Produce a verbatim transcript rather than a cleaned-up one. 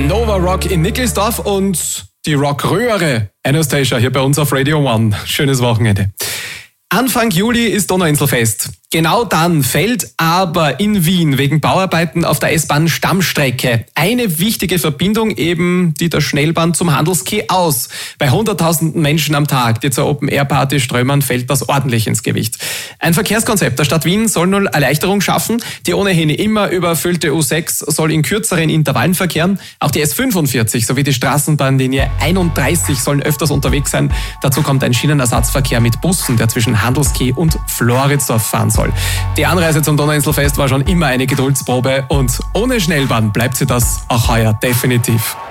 Nova Rock in Nickelsdorf und die Rockröhre Anastasia hier bei uns auf Radio One. Schönes Wochenende. Anfang Juli ist Donauinselfest. Genau dann fällt aber in Wien wegen Bauarbeiten auf der S-Bahn-Stammstrecke eine wichtige Verbindung, eben die der Schnellbahn zum Handelsquai aus. Bei hunderttausenden Menschen am Tag, die zur Open-Air-Party strömen, fällt das ordentlich ins Gewicht. Ein Verkehrskonzept der Stadt Wien soll nun Erleichterung schaffen. Die ohnehin immer überfüllte U sechs soll in kürzeren Intervallen verkehren. Auch die S fünfundvierzig sowie die Straßenbahnlinie einunddreißig sollen öfters unterwegs sein. Dazu kommt ein Schienenersatzverkehr mit Bussen, der zwischen Handelsquai und Floridsdorf fahren soll. Die Anreise zum Donauinselfest war schon immer eine Geduldsprobe und ohne Schnellbahn bleibt sie das auch heuer definitiv.